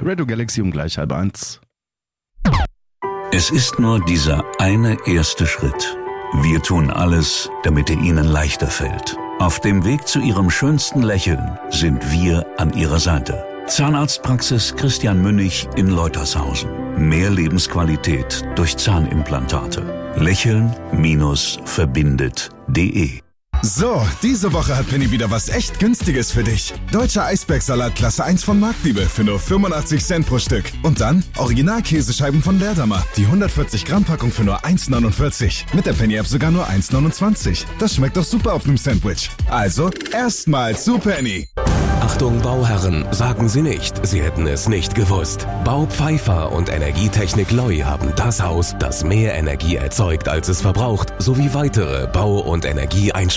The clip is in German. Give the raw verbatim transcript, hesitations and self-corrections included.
Radio Galaxy um gleich halb eins. Es ist nur dieser eine erste Schritt. Wir tun alles, damit er Ihnen leichter fällt. Auf dem Weg zu Ihrem schönsten Lächeln sind wir an Ihrer Seite. Zahnarztpraxis Christian Münnig in Leutershausen. Mehr Lebensqualität durch Zahnimplantate. Lächeln-verbindet punkt de. So, diese Woche hat Penny wieder was echt Günstiges für dich. Deutscher Eisbergsalat Klasse eins von Marktliebe für nur fünfundachtzig Cent pro Stück. Und dann Original-Käsescheiben von Leerdammer. Die hundertvierzig Gramm Packung für nur eins neunundvierzig. Mit der Penny-App sogar nur eins neunundzwanzig. Das schmeckt doch super auf einem Sandwich. Also, erstmal zu Penny. Achtung Bauherren, sagen Sie nicht, Sie hätten es nicht gewusst. Bau Pfeiffer und Energietechnik Loi haben das Haus, das mehr Energie erzeugt, als es verbraucht, sowie weitere Bau- und Energieeinsparungen